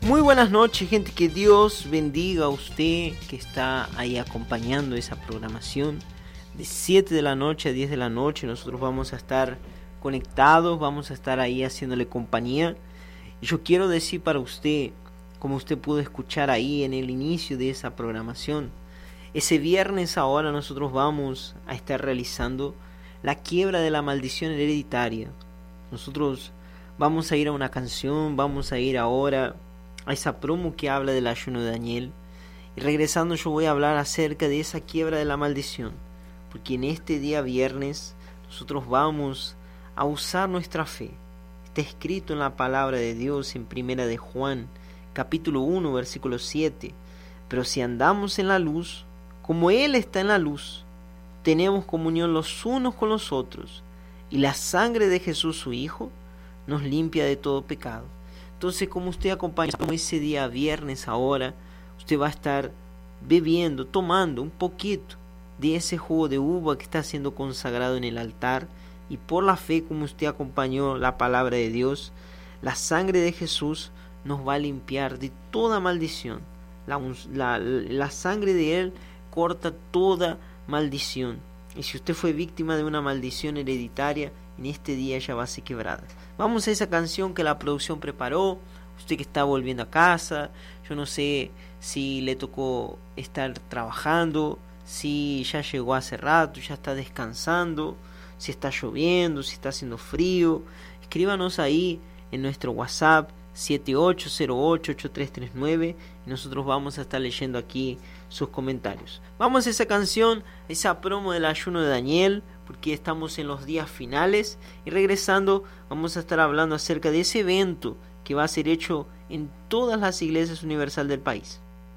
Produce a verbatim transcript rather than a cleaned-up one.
Muy buenas noches, gente, que Dios bendiga a usted que está ahí acompañando esa programación. De siete de la noche a diez de la noche nosotros vamos a estar conectados, vamos a estar ahí haciéndole compañía. Y yo quiero decir para usted, como usted pudo escuchar ahí en el inicio de esa programación, ese viernes ahora nosotros vamos a estar realizando la quiebra de la maldición hereditaria. Nosotros vamos a ir a una canción, vamos a ir ahora a esa promo que habla del ayuno de Daniel. Y regresando yo voy a hablar acerca de esa quiebra de la maldición, porque en este día viernes nosotros vamos a usar nuestra fe. Está escrito en la palabra de Dios en Primera de Juan, capítulo uno, versículo siete. Pero si andamos en la luz, como Él está en la luz, tenemos comunión los unos con los otros, y la sangre de Jesús su Hijo nos limpia de todo pecado. Entonces, como usted acompaña como ese día viernes ahora, usted va a estar bebiendo, tomando un poquito de ese jugo de uva que está siendo consagrado en el altar, y por la fe, como usted acompañó la palabra de Dios, la sangre de Jesús nos va a limpiar de toda maldición. La, la, la sangre de Él corta toda maldición. Y si usted fue víctima de una maldición hereditaria, en este día ella va a ser quebrada. Vamos a esa canción que la producción preparó. Usted que está volviendo a casa, yo no sé si le tocó estar trabajando, si ya llegó hace rato, ya está descansando, si está lloviendo, si está haciendo frío. Escríbanos ahí en nuestro WhatsApp siete ocho cero ocho ocho tres tres nueve y nosotros vamos a estar leyendo aquí sus comentarios. Vamos a esa canción, esa promo del ayuno de Daniel, porque estamos en los días finales, y regresando vamos a estar hablando acerca de ese evento que va a ser hecho en todas las iglesias universal del país.